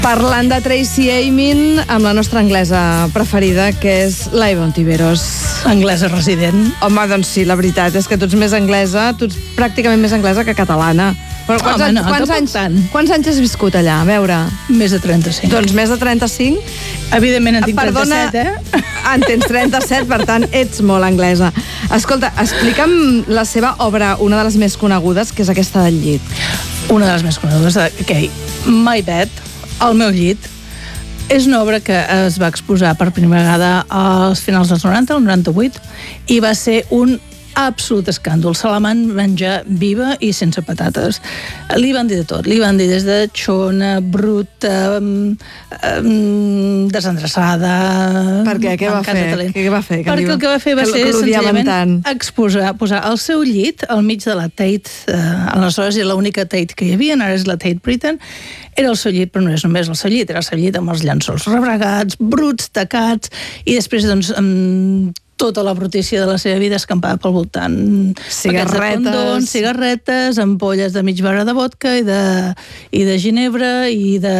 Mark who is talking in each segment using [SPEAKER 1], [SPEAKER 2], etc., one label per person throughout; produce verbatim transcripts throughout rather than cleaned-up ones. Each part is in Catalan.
[SPEAKER 1] Parlant de Tracy Emin amb la nostra anglesa preferida, que és l'Eva Ontiveros.
[SPEAKER 2] Anglesa resident.
[SPEAKER 1] Home, doncs sí, la veritat és que tu ets més anglesa, tu ets pràcticament més anglesa que catalana. Però quants,
[SPEAKER 2] Home,
[SPEAKER 1] anys,
[SPEAKER 2] no,
[SPEAKER 1] quants, anys, quants anys has viscut allà? A veure...
[SPEAKER 2] Més de trenta-cinc.
[SPEAKER 1] Doncs més de trenta-cinc?
[SPEAKER 2] Evidentment en tinc
[SPEAKER 1] Perdona,
[SPEAKER 2] trenta-set, eh?
[SPEAKER 1] En tens trenta-set, per tant, ets molt anglesa. Escolta, explica'm la seva obra, una de les més conegudes, que és aquesta del llit.
[SPEAKER 2] Una de les més conegudes, ok, My Bed, El meu llit, és una obra que es va exposar per primera vegada als finals dels noranta, el noranta-vuit, i va ser un absolut escàndol. Se la van menjar viva i sense patates. Li van dir de tot. Li van dir des de xona, bruta, um, um, desendreçada...
[SPEAKER 1] Per què? Què va fer? Què va fer?
[SPEAKER 2] Perquè el que va fer va ser senzillament exposar, posar el seu llit al mig de la Tate, eh, aleshores era l'única Tate que hi havia, ara és la Tate Britain, era el seu llit, però no és només el seu llit, era el seu llit amb els llençols rebregats, bruts, tacats, i després, doncs, amb tota la brutícia de la seva vida escampada pel voltant.
[SPEAKER 1] Cigarretes.
[SPEAKER 2] Condons, cigarretes, ampolles de mig barra de vodka i de, i de ginebra i de...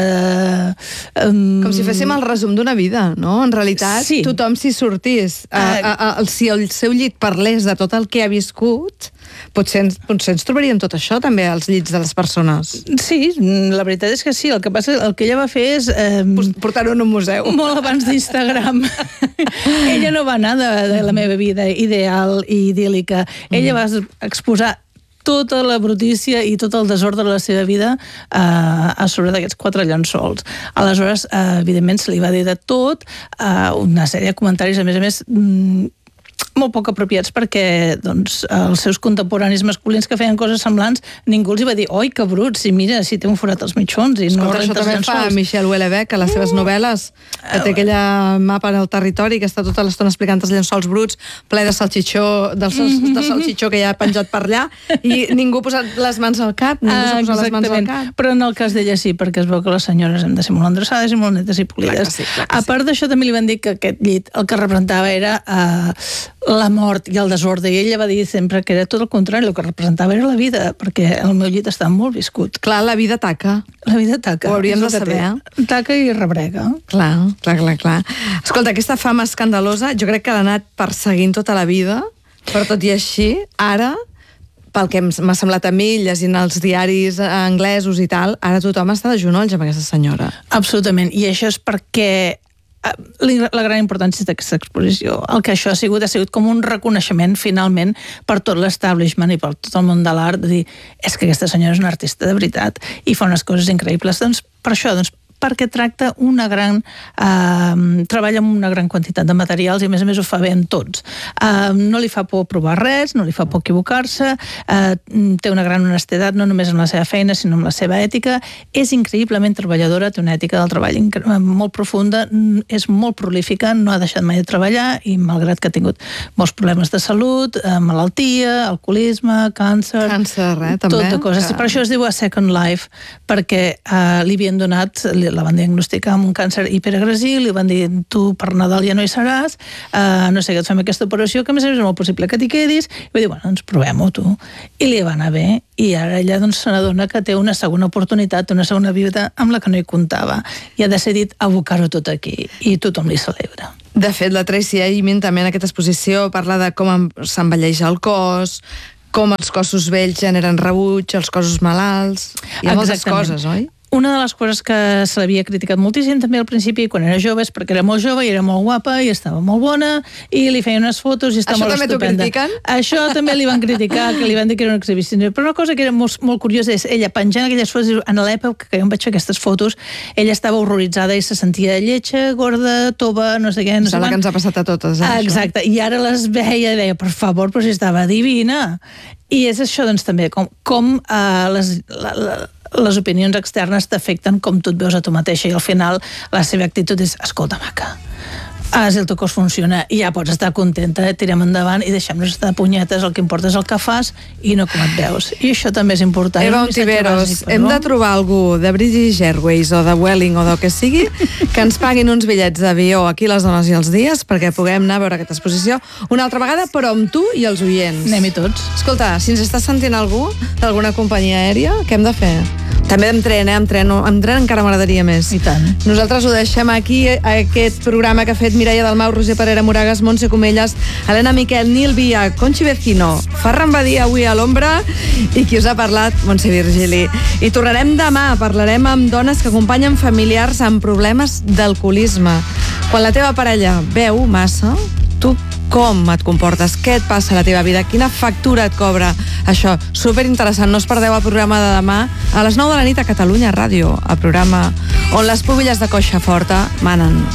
[SPEAKER 2] Um...
[SPEAKER 1] Com si féssim el resum d'una vida, no? En realitat, sí. Tothom s'hi sortís. Uh, uh, uh, si el seu llit parlés de tot el que ha viscut, potser, potser ens trobaríem tot això, també, als llits de les persones.
[SPEAKER 2] Sí, la veritat és que sí. El que passa, el que ella va fer és... Um...
[SPEAKER 1] portar-ho en un museu.
[SPEAKER 2] Molt abans d'Instagram. Ella no va anar de de la meva vida ideal i idíl·lica. Ella va exposar tota la brutícia i tot el desordre de la seva vida eh, a sobre d'aquests quatre llençols. Aleshores, eh, evidentment, se li va dir de tot, eh, una sèrie de comentaris, a més a més, mm, molt poc apropiats perquè doncs, els seus contemporanis masculins que feien coses semblants, ningú els hi va dir oi, que bruts, i mira, si té un forat als mitjons i no
[SPEAKER 1] renta els llençols. Això també fa Michel Houellebecq a les seves novel·les, que té aquella mapa en el territori que està tota l'estona explicant els llençols bruts, ple de salxitxó, de, de salxitxó que ja ha penjat per allà, i ningú ha posat les mans al cap, ningú s'ha posat les mans al cap.
[SPEAKER 2] Però en el cas d'ella sí, perquè es veu que les senyores hem de ser molt endreçades i molt netes i polides.
[SPEAKER 1] Sí,
[SPEAKER 2] a part d'això, també li van dir que aquest llit el que representava era eh, la mort i el desordre, i ella va dir sempre que era tot el contrari, el que representava era la vida, perquè el meu llit estava molt viscut.
[SPEAKER 1] Clar, la vida taca.
[SPEAKER 2] La vida taca.
[SPEAKER 1] Ho hauríem de saber.
[SPEAKER 2] Taca i rebrega.
[SPEAKER 1] Clar, clar, clar, clar. Escolta, aquesta fama escandalosa, jo crec que l'ha anat perseguint tota la vida, però tot i així, ara, pel que m'ha semblat a mi, llegint els diaris anglesos i tal, ara tothom està de genolls amb aquesta senyora.
[SPEAKER 2] Absolutament, i això és perquè la gran importància d'aquesta exposició. El que això ha sigut, ha sigut com un reconeixement, finalment, per tot l'establishment i per tot el món de l'art, de dir, és que aquesta senyora és una artista de veritat i fa unes coses increïbles. Doncs per això, doncs, perquè tracta una gran... Eh, treballa amb una gran quantitat de materials i, a més a més, ho fa bé en tots. Eh, no li fa por provar res, no li fa por equivocar-se, eh, té una gran honestedat, no només amb la seva feina, sinó amb la seva ètica. És increïblement treballadora, té una ètica del treball molt profunda, és molt prolífica, no ha deixat mai de treballar i, malgrat que ha tingut molts problemes de salut, eh, malaltia, alcoholisme, càncer...
[SPEAKER 1] Càncer, eh, també.
[SPEAKER 2] Tot de coses. Que... Per això es diu A Second Life, perquè eh, li havien donat... la van diagnosticar amb un càncer hiperagressiu, li van dir, tu per Nadal ja no hi seràs, uh, no sé què, et fem aquesta operació, que a més a més és molt possible que t'hi quedis, i va dir, bueno, doncs provem-ho tu. I li va anar bé, i ara ella doncs se n'adona que té una segona oportunitat, una segona vida amb la que no hi comptava, i ha decidit abocar-ho tot aquí, i tothom li celebra.
[SPEAKER 1] De fet, la Tracy Emin també en aquesta exposició parla de com s'envelleix el cos, com els cossos vells generen rebuig, els cossos malalts, hi ha moltes coses, oi?
[SPEAKER 2] Una de les coses que se l'havia criticat moltíssim també al principi, quan era jove, és perquè era molt jove i era molt guapa i estava molt bona i li feien unes fotos i estava
[SPEAKER 1] Això
[SPEAKER 2] molt
[SPEAKER 1] estupenda. Això també t'ho critiquen?
[SPEAKER 2] Això també li van criticar, que li van dir que era una exhibició. Però una cosa que era molt, molt curiosa és ella penjant aquelles fotos, en l'època que jo em vaig fer aquestes fotos, ella estava horroritzada i se sentia lletja, gorda, tova, no sé què. No sé
[SPEAKER 1] la que ens ha passat a totes, eh?
[SPEAKER 2] Exacte, i ara les veia i deia, per favor, però si estava divina. I és això, doncs, també, com, com uh, les... La, la, les opinions externes t'afecten com tu et veus a tu mateixa, i al final la seva actitud és, escolta, maca, Ah, si el teu cos funciona i ja pots estar contenta, eh? Tirem endavant i deixem-nos estar punyetes, el que importa és el que fas i no com et veus. I això també és important.
[SPEAKER 1] Eva Ontiveros, hem de trobar algú de British Airways o de Vueling o del que sigui que ens paguin uns bitllets d'avió aquí les dones i els dies perquè puguem anar a veure aquesta exposició una altra vegada, però amb tu i els oients.
[SPEAKER 2] Anem-hi tots.
[SPEAKER 1] Escolta, si ens està sentint algú d'alguna companyia aèria, què hem de fer? També amb tren, eh? Amb tren, amb tren encara m'agradaria més.
[SPEAKER 2] I tant.
[SPEAKER 1] Nosaltres ho deixem aquí, aquest programa que ha fet Mireia Dalmau, Roser Parera Moragas, Montse Comelles, Helena Miquel, Nil Via, Conchi Vecino, Ferran Badia avui a l'ombra i qui us ha parlat, Montse Virgili. I tornarem demà, parlarem amb dones que acompanyen familiars amb problemes d'alcoholisme. Quan la teva parella beu massa, tu com et comportes? Què et passa a la teva vida? Quina factura et cobra això? Superinteressant. No us perdeu el programa de demà a les nou de la nit a Catalunya Ràdio, el programa on les pubilles de coixa forta manen.